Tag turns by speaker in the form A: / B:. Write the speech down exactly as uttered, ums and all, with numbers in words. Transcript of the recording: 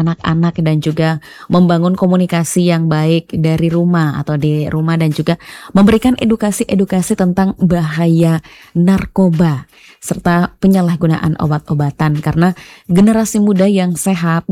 A: anak-anak dan juga membangun komunikasi yang baik dari rumah atau di rumah dan juga memberikan edukasi-edukasi tentang bahaya narkoba serta penyalahgunaan obat-obatan karena generasi muda yang sehat